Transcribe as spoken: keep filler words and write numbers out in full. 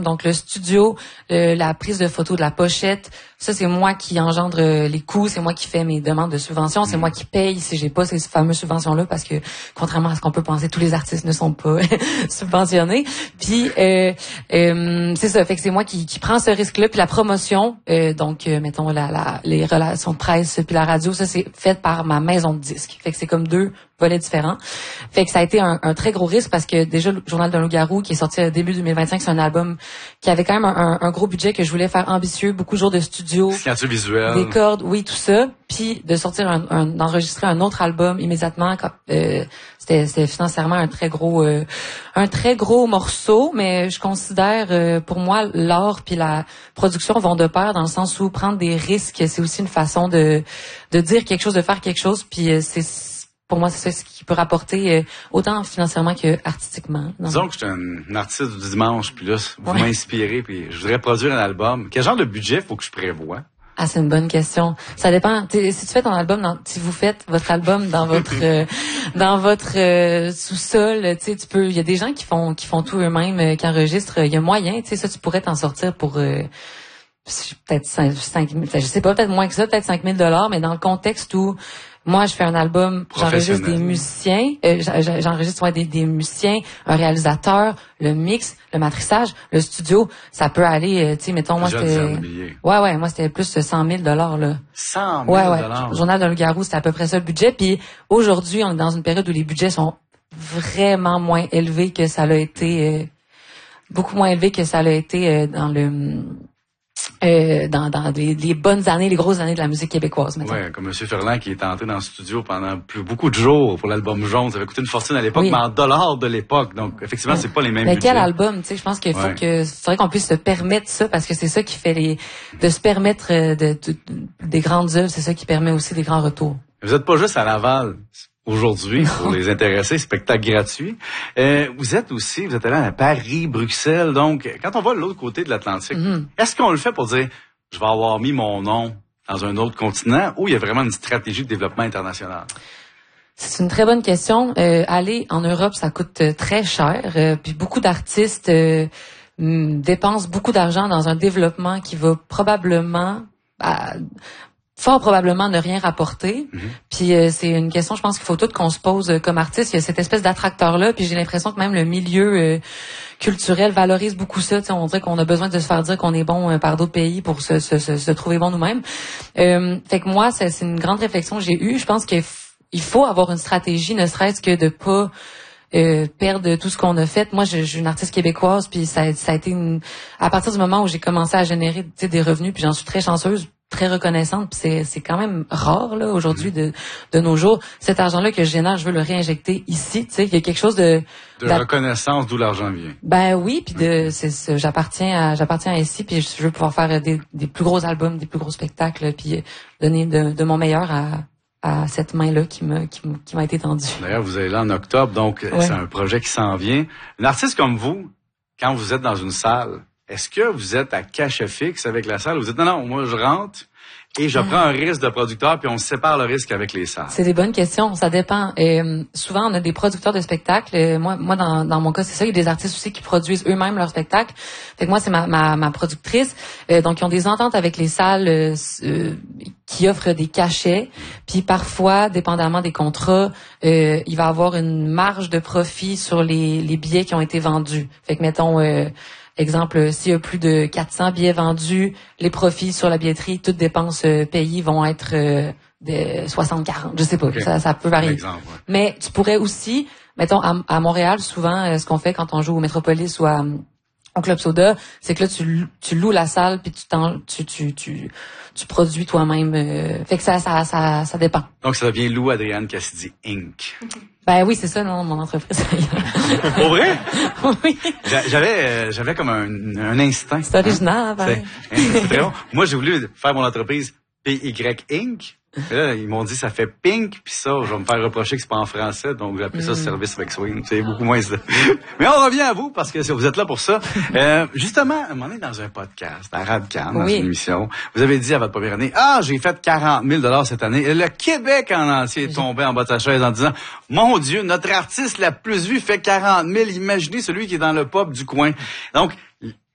Donc, le studio, le, la prise de photo de la pochette, ça, c'est moi qui engendre les coûts, c'est moi qui fais mes demandes de subventions, c'est moi qui paye si j'ai pas ces fameuses subventions-là, parce que, contrairement à ce qu'on peut penser, tous les artistes ne sont pas subventionnés. Puis, euh, euh, c'est ça, fait que c'est moi qui, qui prends ce risque-là. Puis la promotion, euh, donc, euh, mettons, la, la, les relations de presse puis la radio, ça, c'est fait par ma maison de disques. Fait que c'est comme deux volets différents. Fait que ça a été un, un très gros risque parce que déjà, le Journal d'un loup-garou, qui est sorti début deux mille vingt-cinq, c'est un album qui avait quand même un, un, un gros budget que je voulais faire ambitieux, beaucoup de jours de studio, signature visuelle, des cordes, oui, tout ça, puis de sortir un, un d'enregistrer un autre album immédiatement. Euh, c'était, c'était financièrement un très gros, euh, un très gros morceau, mais je considère, euh, pour moi, l'art puis la production vont de pair dans le sens où prendre des risques, c'est aussi une façon de de dire quelque chose, de faire quelque chose, puis euh, c'est pour moi, c'est ça ce qui peut rapporter euh, autant financièrement que artistiquement. Non? Disons que je suis un artiste du dimanche, puis là, vous ouais. m'inspirez, puis je voudrais produire un album. Quel genre de budget faut que je prévoie? Ah, c'est une bonne question. Ça dépend. T'sais, si tu fais ton album, dans, si vous faites votre album dans votre euh, dans votre euh, sous-sol, tu sais, tu peux. Il y a des gens qui font qui font tout eux-mêmes, euh, qui enregistrent. Il y a moyen, tu sais, ça, tu pourrais t'en sortir pour euh, peut-être cinq mille. Je sais pas, peut-être moins que ça, peut-être cinq mille dollars, mais dans le contexte où moi, je fais un album, j'enregistre des musiciens, euh, j'enregistre ouais, des, des musiciens, un réalisateur, le mix, le matrissage, le studio, ça peut aller, euh, tu sais, mettons, moi, c'était... Ouais, ouais, moi, c'était plus de cent mille dollars, là. cent mille ouais, ouais. Journal d'un loup-garou, c'était à peu près ça le budget. Puis aujourd'hui, on est dans une période où les budgets sont vraiment moins élevés que ça l'a été, euh, beaucoup moins élevés que ça l'a été euh, dans le... Euh, dans, dans les, les bonnes années, les grosses années de la musique québécoise, mettons. Ouais, comme M. Ferland qui est entré dans le studio pendant plus beaucoup de jours pour l'album Jaune. Ça avait coûté une fortune à l'époque, oui. mais en dollars de l'époque. Donc, effectivement, ouais. c'est pas les mêmes mais budgets. Quel album, tu sais, je pense qu'il faut ouais. que, c'est vrai qu'on puisse se permettre ça parce que c'est ça qui fait les, de se permettre de, de, de des grandes œuvres, c'est ça qui permet aussi des grands retours. Vous êtes pas juste à Laval aujourd'hui pour les intéressés, spectacle gratuit. Euh, vous êtes aussi, vous êtes allé à Paris, Bruxelles. Donc, quand on va de l'autre côté de l'Atlantique, mm-hmm. est-ce qu'on le fait pour dire, je vais avoir mis mon nom dans un autre continent, ou il y a vraiment une stratégie de développement international? C'est une très bonne question. Euh, aller en Europe, ça coûte euh, très cher. Euh, puis beaucoup d'artistes euh, m- dépensent beaucoup d'argent dans un développement qui va probablement... À, fort probablement ne rien rapporter. Mm-hmm. Puis euh, c'est une question, je pense qu'il faut tout qu'on se pose euh, comme artiste. Il y a cette espèce d'attracteur-là, puis j'ai l'impression que même le milieu euh, culturel valorise beaucoup ça. T'sais, on dirait qu'on a besoin de se faire dire qu'on est bon euh, par d'autres pays pour se, se, se, se trouver bon nous-mêmes. Euh, fait que moi, c'est, c'est une grande réflexion que j'ai eue. Je pense qu'il f- il faut avoir une stratégie, ne serait-ce que de pas... Euh, perdre tout ce qu'on a fait. Moi, je, je suis une artiste québécoise, puis ça, ça a été une... à partir du moment où j'ai commencé à générer des revenus, puis j'en suis très chanceuse, très reconnaissante, puis c'est, c'est quand même rare là aujourd'hui de, de nos jours. Cet argent-là que je génère, je veux le réinjecter ici. Tu sais, il y a quelque chose de de la reconnaissance d'où l'argent vient. Ben oui, puis de c'est, c'est j'appartiens à j'apparentiens à ici, puis je veux pouvoir faire des, des plus gros albums, des plus gros spectacles, puis donner de, de mon meilleur à à cette main-là qui m'a qui, qui m'a été tendue. D'ailleurs, vous allez là en octobre, donc ouais. c'est un projet qui s'en vient. Une artiste comme vous, quand vous êtes dans une salle, est-ce que vous êtes à cachet fixe avec la salle? Vous dites non, non, moi je rentre et je prends un risque de producteur, puis on se sépare le risque avec les salles. C'est des bonnes questions, ça dépend. Euh, souvent, on a des producteurs de spectacles. Euh, moi, moi dans, dans mon cas, c'est ça. Il y a des artistes aussi qui produisent eux-mêmes leurs spectacles. Fait que moi, c'est ma, ma, ma productrice. Euh, donc, ils ont des ententes avec les salles euh, euh, qui offrent des cachets. Puis parfois, dépendamment des contrats, euh, il va y avoir une marge de profit sur les, les billets qui ont été vendus. Fait que, mettons... Euh, Exemple, s'il y a plus de quatre cents billets vendus, les profits sur la billetterie, toutes dépenses euh, payées vont être euh, de soixante quarante, je sais pas, okay. ça, ça peut varier. Exemple, ouais. Mais tu pourrais aussi, mettons, à, à Montréal, souvent, euh, ce qu'on fait quand on joue au Métropolis ou à, au Club Soda, c'est que là, tu, tu loues la salle puis tu, t'en, tu, tu, tu, tu produis toi-même. Euh, fait que ça, ça, ça, ça dépend. Donc, ça devient Lou Adrienne Cassidy Incorporée. Ben oui, c'est ça, non, mon entreprise. Pour vrai? Oui. J'avais, euh, j'avais comme un, un instinct. C'est original, hein? C'est, c'est très bon. Moi, j'ai voulu faire mon entreprise P Y Inc. Et là, ils m'ont dit ça fait pink, puis ça, je vais me faire reprocher que c'est pas en français, donc j'ai appelé ça mm. service avec swing. C'est beaucoup moins ça. Mais on revient à vous, parce que vous êtes là pour ça. Euh, justement, on est dans un podcast, à Radcan, dans oui. une émission. Vous avez dit à votre première année, ah, j'ai fait quarante mille dollars cette année. Et le Québec en entier est tombé en bas de sa chaise en disant, mon Dieu, notre artiste la plus vue fait quarante mille. Imaginez celui qui est dans le pub du coin. Donc,